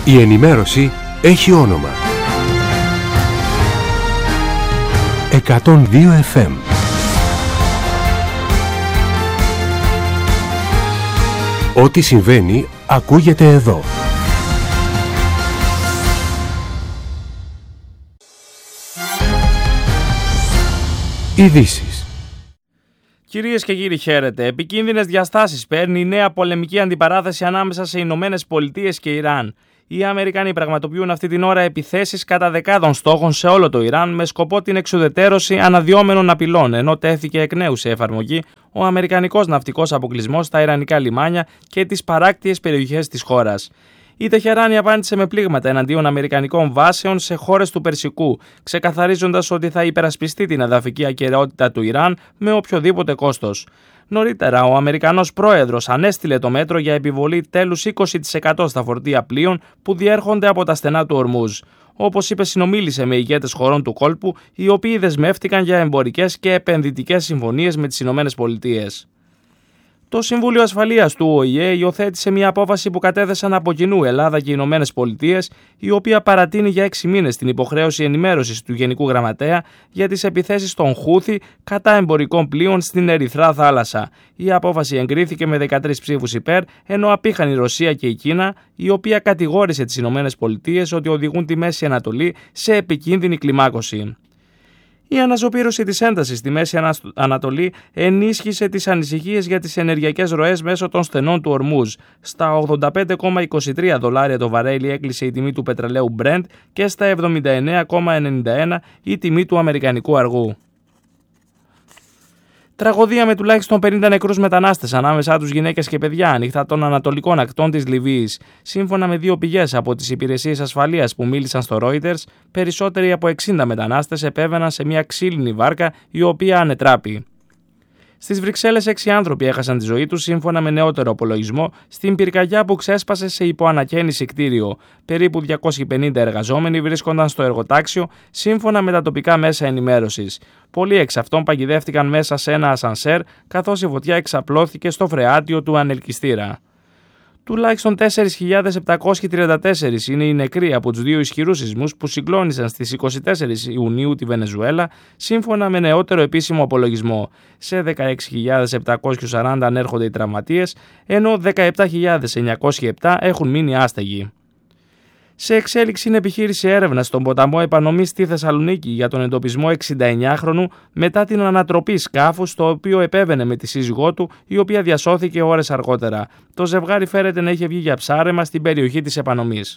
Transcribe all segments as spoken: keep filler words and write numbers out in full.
Η ενημέρωση έχει όνομα. εκατόν δύο εφ εμ. Ό,τι συμβαίνει ακούγεται εδώ. Ειδήσεις. Κυρίες και κύριοι, χαίρετε. Επικίνδυνες διαστάσεις παίρνει η νέα πολεμική αντιπαράθεση ανάμεσα σε Ηνωμένες Πολιτείες και Ιράν. Οι Αμερικανοί πραγματοποιούν αυτή την ώρα επιθέσεις κατά δεκάδων στόχων σε όλο το Ιράν με σκοπό την εξουδετέρωση αναδυόμενων απειλών, ενώ τέθηκε εκ νέου σε εφαρμογή ο αμερικανικός ναυτικός αποκλεισμός στα ιρανικά λιμάνια και τις παράκτιες περιοχές της χώρας. Η Τεχεράνη απάντησε με πλήγματα εναντίον αμερικανικών βάσεων σε χώρες του Περσικού, ξεκαθαρίζοντας ότι θα υπερασπιστεί την εδαφική ακεραιότητα του Ιράν με οποιοδήποτε κόστος. Νωρίτερα, ο Αμερικανός πρόεδρος ανέστειλε το μέτρο για επιβολή τέλους είκοσι τοις εκατό στα φορτία πλοίων που διέρχονται από τα στενά του Ορμούζ. Όπως είπε, συνομίλησε με ηγέτες χωρών του κόλπου, οι οποίοι δεσμεύτηκαν για εμπορικές και επενδυτικές συμφωνίες με τις Ηνωμένες Πολιτείες. Το Συμβούλιο Ασφαλείας του Ο Η Ε υιοθέτησε μια απόφαση που κατέθεσαν από κοινού Ελλάδα και οι Ηνωμένες Πολιτείες, η οποία παρατείνει για έξι μήνες την υποχρέωση ενημέρωσης του Γενικού Γραμματέα για τις επιθέσεις των Χούθι κατά εμπορικών πλοίων στην Ερυθρά Θάλασσα. Η απόφαση εγκρίθηκε με δεκατρείς ψήφους υπέρ, ενώ απήχαν η Ρωσία και η Κίνα, η οποία κατηγόρησε τις Ηνωμένες Πολιτείες ότι οδηγούν τη Μέση Ανατολή σε επικίνδυνη κλιμάκωση. Η αναζωπήρωση της έντασης στη Μέση Ανατολή ενίσχυσε τις ανησυχίες για τις ενεργειακές ροές μέσω των στενών του Ορμούζ. Στα ογδόντα πέντε κόμμα είκοσι τρία δολάρια το βαρέλι έκλεισε η τιμή του πετρελαίου Brent και στα εβδομήντα εννέα κόμμα ενενήντα ένα η τιμή του αμερικανικού αργού. Τραγωδία με τουλάχιστον πενήντα νεκρούς μετανάστες, ανάμεσά τους γυναίκες και παιδιά, ανοιχτά των ανατολικών ακτών της Λιβύης. Σύμφωνα με δύο πηγές από τις υπηρεσίες ασφαλείας που μίλησαν στο Reuters, περισσότεροι από εξήντα μετανάστες επέβαιναν σε μια ξύλινη βάρκα η οποία ανετράπη. Στις Βρυξέλλες, έξι άνθρωποι έχασαν τη ζωή τους, σύμφωνα με νεότερο απολογισμό, στην πυρκαγιά που ξέσπασε σε υποανακαίνιση κτίριο. Περίπου διακόσιοι πενήντα εργαζόμενοι βρίσκονταν στο εργοτάξιο, σύμφωνα με τα τοπικά μέσα ενημέρωσης. Πολλοί εξ αυτών παγιδεύτηκαν μέσα σε ένα ασανσέρ, καθώς η φωτιά εξαπλώθηκε στο φρεάτιο του ανελκυστήρα. Τουλάχιστον τέσσερις χιλιάδες επτακόσιοι τριάντα τέσσερις είναι οι νεκροί από τους δύο ισχυρούς σεισμούς που συγκλώνησαν στις είκοσι τέσσερις Ιουνίου τη Βενεζουέλα, σύμφωνα με νεότερο επίσημο απολογισμό. Σε δεκαέξι χιλιάδες επτακόσιους σαράντα ανέρχονται οι τραυματίες, ενώ δεκαεπτά χιλιάδες εννιακόσιοι επτά έχουν μείνει άστεγοι. Σε εξέλιξη είναι επιχείρηση έρευνας στον ποταμό Επανομής στη Θεσσαλονίκη για τον εντοπισμό εξηνταεννιάχρονου μετά την ανατροπή σκάφους στο οποίο επέβαινε με τη σύζυγό του, η οποία διασώθηκε ώρες αργότερα. Το ζευγάρι φέρεται να είχε βγει για ψάρεμα στην περιοχή της Επανομής.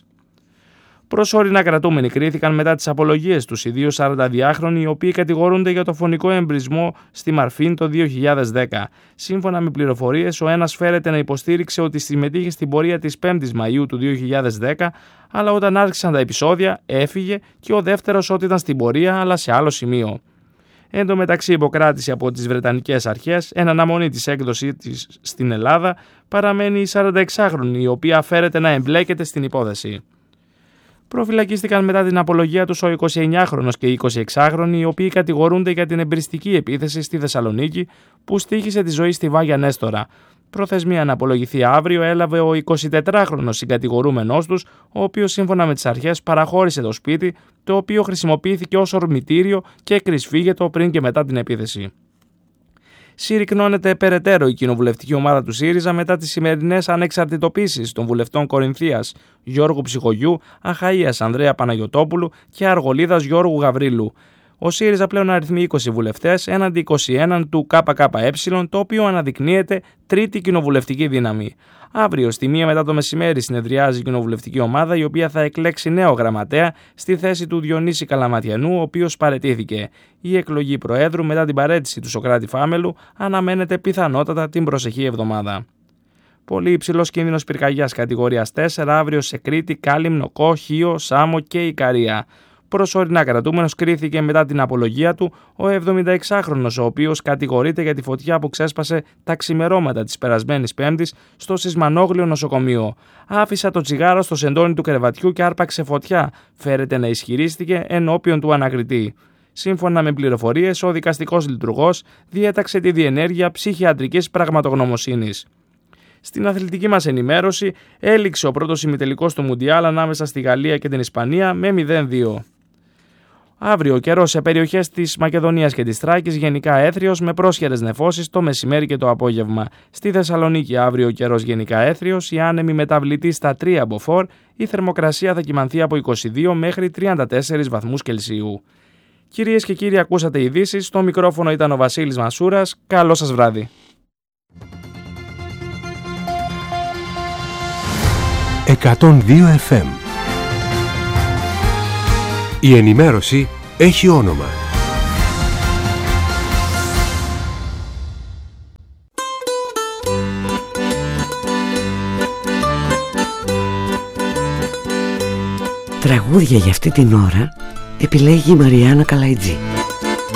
Προσωρινά κρατούμενοι κρίθηκαν μετά τις απολογίες τους οι δύο σαρανταδυάχρονοι, οι οποίοι κατηγορούνται για το φωνικό εμπρισμό στη Μαρφίν το δύο χιλιάδες δέκα. Σύμφωνα με πληροφορίες, ο ένας φέρεται να υποστήριξε ότι συμμετείχε στην πορεία της πέμπτης Μαΐου του δύο χιλιάδες δέκα, αλλά όταν άρχισαν τα επεισόδια έφυγε, και ο δεύτερος ότι ήταν στην πορεία αλλά σε άλλο σημείο. Εν τω μεταξύ, υποκράτηση από τις Βρετανικές αρχές, εν αναμονή της έκδοσης της στην Ελλάδα, παραμένει η σαρανταεξάχρονη, η οποία φέρεται να εμπλέκεται στην υπόθεση. Προφυλακίστηκαν μετά την απολογία τους ο εικοσιεννιάχρονος και η εικοσιεξάχρονη, οι οποίοι κατηγορούνται για την εμπριστική επίθεση στη Θεσσαλονίκη που στοίχησε τη ζωή στη Βάγια Νέστορα. Προθεσμία να απολογηθεί αύριο έλαβε ο εικοσιτετράχρονος συγκατηγορούμενός τους, ο οποίος σύμφωνα με τις αρχές παραχώρησε το σπίτι, το οποίο χρησιμοποιήθηκε ως ορμητήριο και κρυσφύγετο πριν και μετά την επίθεση. Συρρυκνώνεται περαιτέρω η κοινοβουλευτική ομάδα του ΣΥΡΙΖΑ μετά τις σημερινές ανεξαρτητοποίησεις των βουλευτών Κορινθίας Γιώργου Ψυχογιού, Αχαΐας Ανδρέα Παναγιωτόπουλου και Αργολίδας Γιώργου Γαβρίλου. Ο ΣΥΡΙΖΑ πλέον αριθμεί είκοσι βουλευτές έναντι είκοσι ένα του ΚΚΕ, το οποίο αναδεικνύεται τρίτη κοινοβουλευτική δύναμη. Αύριο, στη μία μετά το μεσημέρι, συνεδριάζει η κοινοβουλευτική ομάδα, η οποία θα εκλέξει νέο γραμματέα στη θέση του Διονύση Καλαματιανού, ο οποίος παραιτήθηκε. Η εκλογή Προέδρου μετά την παραίτηση του Σωκράτη Φάμελου αναμένεται πιθανότατα την προσεχή εβδομάδα. Πολύ υψηλός κίνδυνος πυρκαγιάς κατηγορίας τέσσερα αύριο σε Κρήτη, Κάλυμνο, Κό, Χίο, Σάμο και Ικαρία. Προσωρινά κρατούμενος κρίθηκε μετά την απολογία του ο εβδομηνταεξάχρονος, ο οποίος κατηγορείται για τη φωτιά που ξέσπασε τα ξημερώματα της περασμένης Πέμπτης στο Σισμανόγλιο νοσοκομείο. Άφησα το τσιγάρο στο σεντόνι του κρεβατιού και άρπαξε φωτιά, φέρεται να ισχυρίστηκε ενώπιον του ανακριτή. Σύμφωνα με πληροφορίες, ο δικαστικός λειτουργός διέταξε τη διενέργεια ψυχιατρικής πραγματογνωμοσύνης. Στην αθλητική μας ενημέρωση, έληξε ο πρώτος ημιτελικός του Μουντιάλ ανάμεσα στη Γαλλία και την Ισπανία με μηδέν δύο. Αύριο καιρός σε περιοχές της Μακεδονίας και της Θράκης γενικά έθριος με πρόσχερες νεφώσεις το μεσημέρι και το απόγευμα. Στη Θεσσαλονίκη αύριο καιρός γενικά έθριος, η άνεμη μεταβλητή στα τρία μποφόρ, η θερμοκρασία θα κυμανθεί από είκοσι δύο μέχρι τριάντα τέσσερις βαθμούς Κελσίου. Κυρίες και κύριοι, ακούσατε ειδήσεις, στο μικρόφωνο ήταν ο Βασίλης Μασούρας, καλό σας βράδυ. εκατόν δύο εφ εμ. Η ενημέρωση έχει όνομα. Τραγούδια για αυτή την ώρα επιλέγει η Μαριάννα Καλαϊτζή.